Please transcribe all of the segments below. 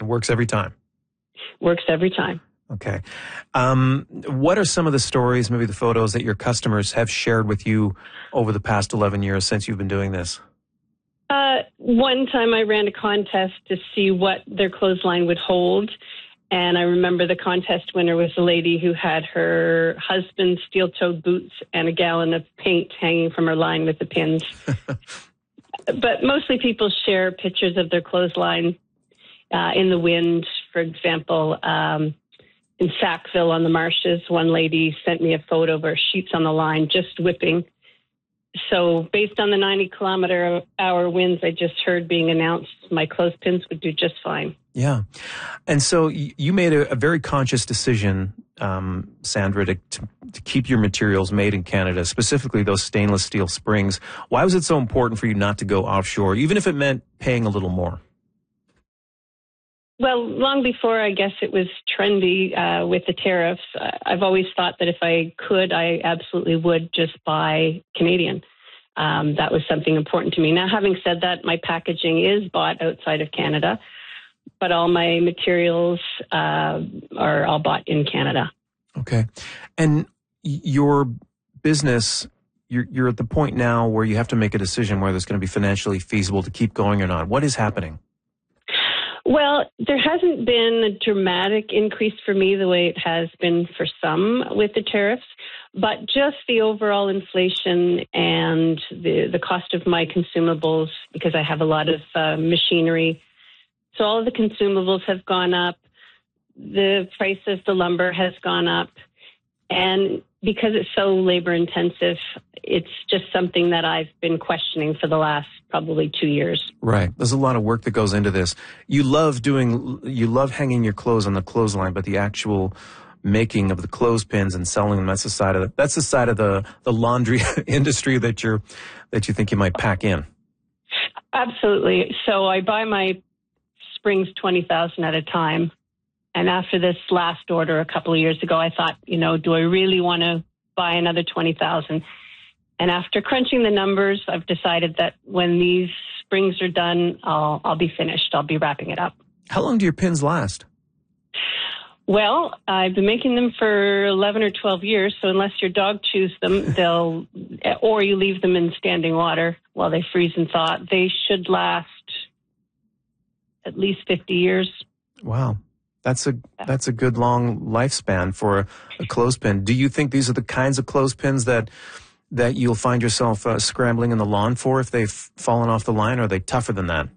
Works every time. Works every time. Okay. What are some of the stories, maybe the photos that your customers have shared with you over the past 11 years since you've been doing this? One time I ran a contest to see what their clothesline would hold. And I remember the contest winner was a lady who had her husband's steel-toed boots and a gallon of paint hanging from her line with the pins. But mostly people share pictures of their clothesline in the wind. For example, in Sackville on the marshes, one lady sent me a photo of her sheets on the line just whipping. So based on the 90-kilometer-hour winds I just heard being announced, my clothespins would do just fine. Yeah. And so you made a very conscious decision, Sandra, to keep your materials made in Canada, specifically those stainless steel springs. Why was it so important for you not to go offshore, even if it meant paying a little more? Well, long before, I guess, it was trendy with the tariffs, I've always thought that if I could, I absolutely would just buy Canadian. That was something important to me. Now, having said that, my packaging is bought outside of Canada, but all my materials are all bought in Canada. Okay. And your business, you're at the point now where you have to make a decision whether it's going to be financially feasible to keep going or not. What is happening? Well, there hasn't been a dramatic increase for me the way it has been for some with the tariffs, but just the overall inflation and the cost of my consumables, because I have a lot of machinery. So all of the consumables have gone up. The price of the lumber has gone up. And because it's so labor intensive, it's just something that I've been questioning for the last probably 2 years. Right. There's a lot of work that goes into this. You love hanging your clothes on the clothesline, but the actual making of the clothespins and selling them, that's the side of the laundry industry that you think you might pack in. Absolutely. So I buy my springs 20,000 at a time. And after this last order a couple of years ago, I thought, do I really want to buy another 20,000? And after crunching the numbers, I've decided that when these springs are done, I'll be finished. I'll be wrapping it up. How long do your pins last? Well, I've been making them for 11 or 12 years. So unless your dog chews them, or you leave them in standing water while they freeze and thaw, they should last at least 50 years. Wow. That's a good long lifespan for a clothespin. Do you think these are the kinds of clothespins that you'll find yourself scrambling in the lawn for if they've fallen off the line, or are they tougher than that?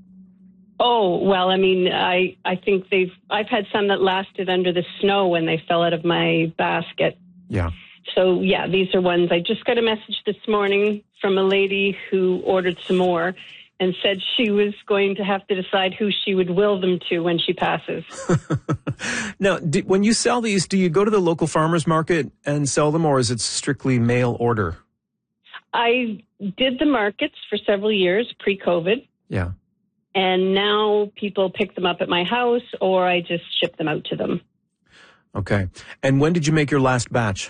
Oh, well, I mean, I think I've had some that lasted under the snow when they fell out of my basket. Yeah. So, yeah, these are ones. I just got a message this morning from a lady who ordered some more and said she was going to have to decide who she would will them to when she passes. Now, when you sell these, do you go to the local farmer's market and sell them, or is it strictly mail order? I did the markets for several years, pre-COVID. Yeah. And now people pick them up at my house, or I just ship them out to them. Okay. And when did you make your last batch?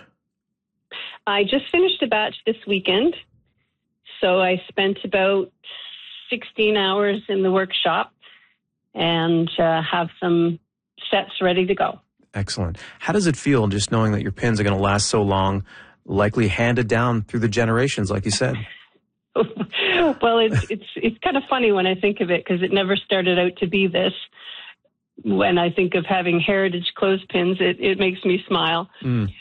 I just finished a batch this weekend. So I spent about 16 hours in the workshop and have some sets ready to go. Excellent. How does it feel just knowing that your pins are going to last so long, likely handed down through the generations, like you said? Well, it's kind of funny when I think of it, because it never started out to be this. When I think of having heritage clothespins, it makes me smile. Mm.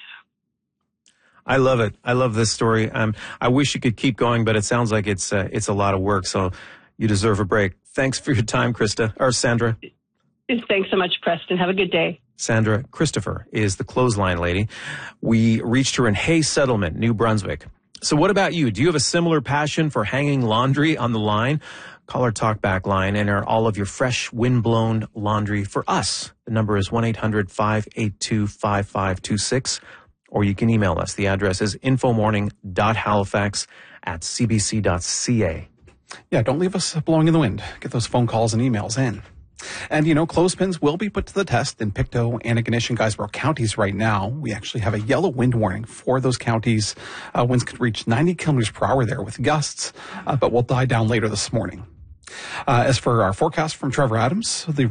I love it. I love this story. I wish you could keep going, but it sounds like it's a lot of work. So you deserve a break. Thanks for your time, Sandra. Thanks so much, Preston. Have a good day. Sandra Christopher is the clothesline lady. We reached her in Hay Settlement, New Brunswick. So what about you? Do you have a similar passion for hanging laundry on the line? Call our talkback line and enter all of your fresh, windblown laundry for us. The number is 1-800-582-5526. Or you can email us. The address is infomorning.halifax@cbc.ca. Yeah, don't leave us blowing in the wind. Get those phone calls and emails in. And, clothespins will be put to the test in Pictou, Antigonish, and Guysborough counties right now. We actually have a yellow wind warning for those counties. Winds could reach 90 kilometers per hour there with gusts, but will die down later this morning. As for our forecast from Trevor Adams, the